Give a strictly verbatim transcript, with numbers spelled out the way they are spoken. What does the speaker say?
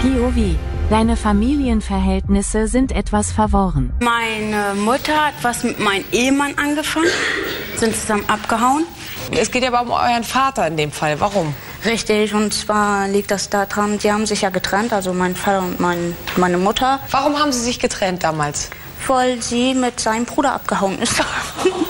P O V. Deine Familienverhältnisse sind etwas verworren. Meine Mutter hat was mit meinem Ehemann angefangen, sind zusammen abgehauen. Es geht ja aber um euren Vater in dem Fall. Warum? Richtig, und zwar liegt das daran, die haben sich ja getrennt, also mein Vater und mein, meine Mutter. Warum haben sie sich getrennt damals? Weil sie mit seinem Bruder abgehauen ist.